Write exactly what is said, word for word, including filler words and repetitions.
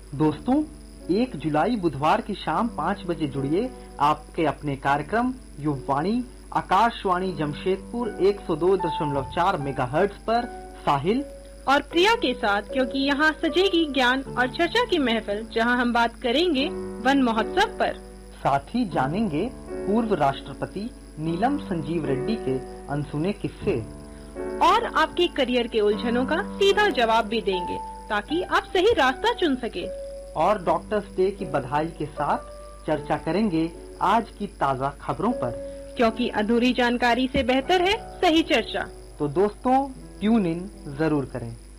दोस्तों, एक जुलाई बुधवार की शाम पाँच बजे जुड़िए आपके अपने कार्यक्रम युववाणी आकाशवाणी जमशेदपुर एक सौ दो दशमलव चार मेगाहर्ट्ज पर साहिल और प्रिया के साथ, क्योंकि यहाँ सजेगी ज्ञान और चर्चा की महफिल, जहाँ हम बात करेंगे वन महोत्सव पर। साथ ही जानेंगे पूर्व राष्ट्रपति नीलम संजीव रेड्डी के अनसुने किस्से और आपके करियर के उलझनों का सीधा जवाब भी देंगे, ताकि आप सही रास्ता चुन सके। और डॉक्टर्स डे की बधाई के साथ चर्चा करेंगे आज की ताज़ा खबरों पर, क्योंकि अधूरी जानकारी से बेहतर है सही चर्चा। तो दोस्तों, ट्यून इन जरूर करें।